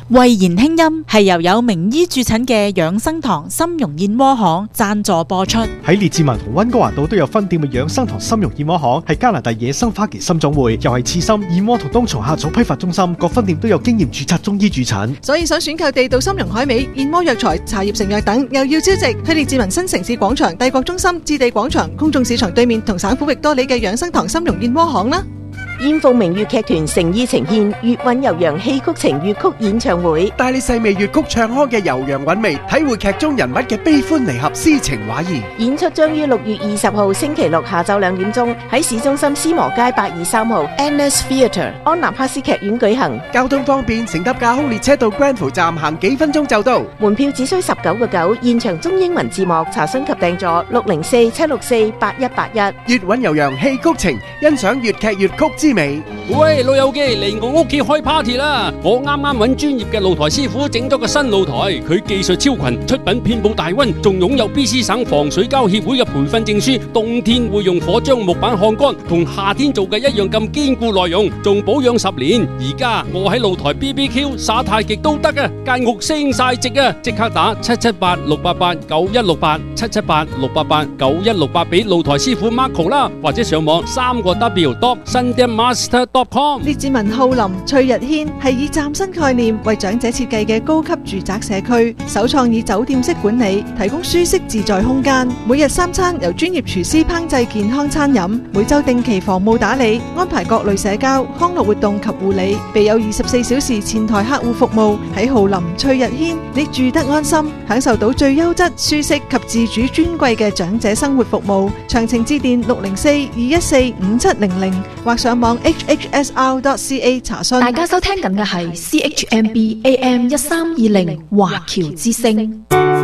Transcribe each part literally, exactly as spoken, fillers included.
慧言輕音係由有名醫駐診嘅養生堂參茸燕窩行贊助播出。 喺列治文同溫哥華島都有分店嘅養生堂參茸燕窩行，係加拿大野生花旗參總會，又係刺參、燕窩同冬蟲夏草批發中心，各分店都有經驗註冊中醫駐診。 所以想選購地道參茸海味、燕窩藥材、茶葉成藥等，又要超值，去列治文新城市廣場、帝國中心、置地廣場、公眾市場對面同省府域多里嘅養生堂參茸燕窩行啦。 燕鳳鳴粵劇團誠意呈現粵韻悠揚戲曲情粵曲演唱會， 帶你細味粵曲唱腔嘅悠揚韻味，體會劇中人物嘅悲歡離合、詩情畫意。 演出將於六月二十號星期六下晝兩點鐘喺市中心斯摩街八二三號 Annex Theatre 安納克斯劇院舉行。 交通方便，乘搭架空列車到 Granville 站行幾分鐘就到。 門票只需十九個九，現場中英文字幕，查詢及訂座六零四七六四八一八一。 粵韻悠揚戲曲情，欣賞粵劇粵曲之美。 喂，老友記嚟我屋企開 party 啦！我啱啱揾專業嘅露台師傅整咗個新露台，佢技術超群，出品遍佈大溫，仲擁有 B C 省防水膠協會嘅培訓證書。冬天會用火將木板烘乾，同夏天做嘅一樣咁堅固耐用，仲保養十年。而家我喺露台 B B Q 耍太極都得啊！間屋升晒值啊！即刻打七七八六八八九一六八七七八六八八九一六八俾露台師傅 Marco 啦，或者上網三個 W dot sundaemaster dot com。 列治文浩林翠日軒係以嶄新概念為長者設計嘅高級住宅社區，首創以酒店式管理，提供舒適自在空間。每日三餐由專業廚師烹製健康餐飲，每週定期房務打理，安排各類社交康樂活動及護理，備有二十四小時前台客戶服務。喺浩林翠日軒，你住得安心，享受到最優質、舒適及自主尊貴嘅長者生活服務。詳情致電六零四二一四五七零零或上網 H H S R dot C A 查詢。 大家收聽緊嘅係 C H M B A M 一三二零華僑之聲。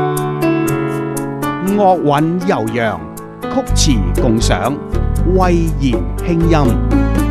樂韻悠揚，曲詞共賞，慧言輕音。